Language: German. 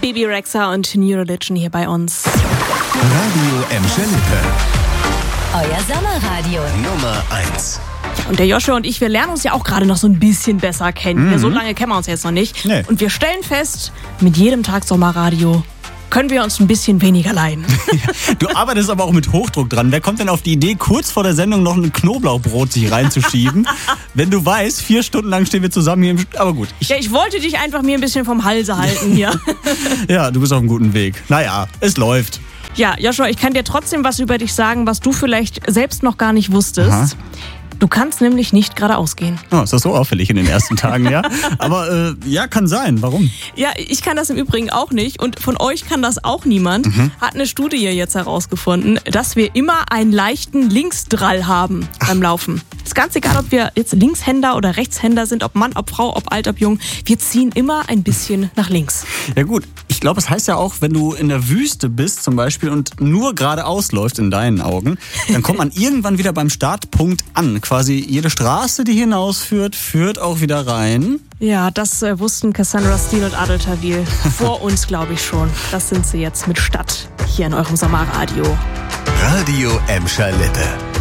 Bebe Rexha und New Religion hier bei uns. Radio Emscher Lippe. Euer Sommerradio. Nummer 1. Und der Joshua und ich, wir lernen uns ja auch gerade noch so ein bisschen besser kennen. Ja, so lange kennen wir uns jetzt noch nicht. Nee. Und wir stellen fest, mit jedem Tag Sommerradio können wir uns ein bisschen weniger leiden. Du arbeitest aber auch mit Hochdruck dran. Wer kommt denn auf die Idee, kurz vor der Sendung noch ein Knoblauchbrot sich reinzuschieben? Wenn du weißt, 4 Stunden lang stehen wir zusammen hier im Aber gut. Ich wollte dich einfach mir ein bisschen vom Halse halten hier. Ja, du bist auf einem guten Weg. Naja, es läuft. Ja, Joshua, ich kann dir trotzdem was über dich sagen, was du vielleicht selbst noch gar nicht wusstest. Aha. Du kannst nämlich nicht geradeaus gehen. Oh, ist das so auffällig in den ersten Tagen, ja? Aber ja, kann sein. Warum? Ja, ich kann das im Übrigen auch nicht und von euch kann das auch niemand. Hat eine Studie jetzt herausgefunden, dass wir immer einen leichten Linksdrall haben beim Laufen. Ist ganz egal, ob wir jetzt Linkshänder oder Rechtshänder sind, ob Mann, ob Frau, ob alt, ob jung. Wir ziehen immer ein bisschen nach links. Ja gut, ich glaube, es heißt ja auch, wenn du in der Wüste bist zum Beispiel und nur geradeaus läufst in deinen Augen, dann kommt man irgendwann wieder beim Startpunkt an. Quasi jede Straße, die hinausführt, führt auch wieder rein. Ja, das wussten Cassandra Steen und Adel Tawil vor uns, glaube ich schon. Das sind sie jetzt mit Stadt hier in eurem Sommerradio. Radio Emscher Lippe.